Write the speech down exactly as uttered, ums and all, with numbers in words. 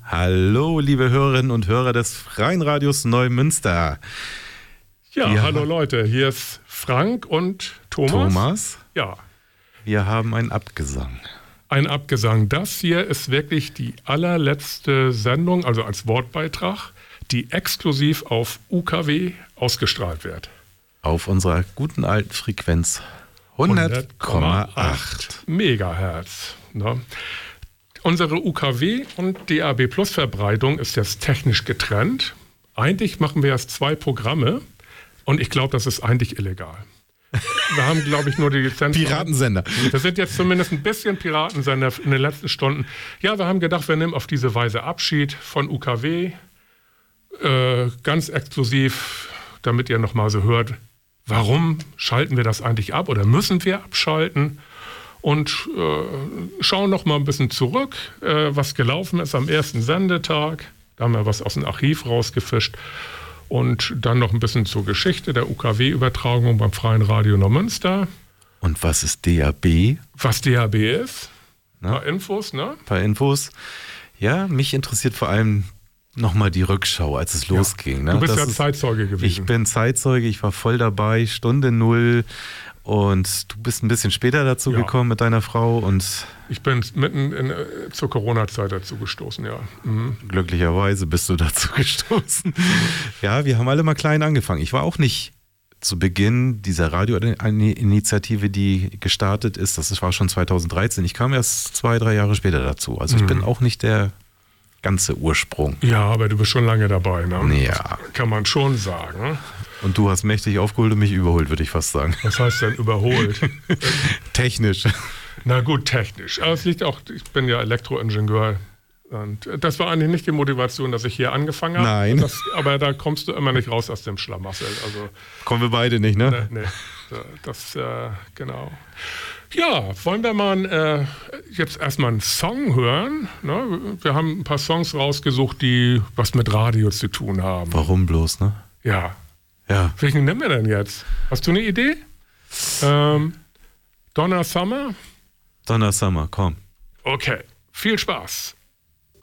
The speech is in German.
Hallo, liebe Hörerinnen und Hörer des Freien Radios Neumünster. Ja, Wir hallo ha- Leute, hier ist Frank und Thomas. Thomas, Ja, wir haben einen Abgesang. ein Abgesang. Das hier ist wirklich die allerletzte Sendung, also als Wortbeitrag, die exklusiv auf U K W ausgestrahlt wird. Auf unserer guten alten Frequenz hundert Komma acht. Megahertz. Ne? Unsere U K W und D A B Plus Verbreitung ist jetzt technisch getrennt. Eigentlich machen wir erst zwei Programme und ich glaube, das ist eigentlich illegal. Wir haben, glaube ich, nur die Lizenz. Piratensender. Wir sind jetzt zumindest ein bisschen Piratensender in den letzten Stunden. Ja, wir haben gedacht, wir nehmen auf diese Weise Abschied von U K W. Äh, ganz exklusiv, damit ihr nochmal so hört, warum schalten wir das eigentlich ab oder müssen wir abschalten? Und äh, schauen noch mal ein bisschen zurück, äh, was gelaufen ist am ersten Sendetag. Da haben wir was aus dem Archiv rausgefischt. Und dann noch ein bisschen zur Geschichte der U K W-Übertragung beim Freien Radio Neumünster. Und was ist D A B? Was D A B ist. Ein Na? paar Infos, ne? Ein paar Infos. Ja, mich interessiert vor allem nochmal die Rückschau, als es losging. Ne? Du bist Das ja ist- Zeitzeuge gewesen. Ich bin Zeitzeuge, ich war voll dabei, Stunde null. Und du bist ein bisschen später dazu Ja. gekommen mit deiner Frau und Ich bin mitten in, äh, zur Corona-Zeit dazu gestoßen, ja. Mhm. glücklicherweise bist du dazu gestoßen. Ja, wir haben alle mal klein angefangen. Ich war auch nicht zu Beginn dieser Radioinitiative, die gestartet ist. Das war schon zweitausenddreizehn. Ich kam erst zwei, drei Jahre später dazu. Also ich Mhm. bin auch nicht der ganze Ursprung. Ja, aber du bist schon lange dabei, ne? Ja. Kann man schon sagen. Und du hast mächtig aufgeholt und mich überholt, würde ich fast sagen. Was heißt denn überholt? Technisch. Na gut, technisch. Aber es liegt auch, ich bin ja Elektroingenieur. Und das war eigentlich nicht die Motivation, dass ich hier angefangen habe. Nein. Das, aber da kommst du immer nicht raus aus dem Schlamassel. Also, Kommen wir beide nicht, ne? ne, nee, das, äh, genau. Ja, wollen wir mal äh, jetzt erstmal einen Song hören? Ne? Wir haben ein paar Songs rausgesucht, die was mit Radio zu tun haben. Warum bloß, ne? Ja. Ja. Welchen nehmen wir denn jetzt? Hast du eine Idee? Ähm, Donna Summer? Donna Summer, komm. Okay, viel Spaß.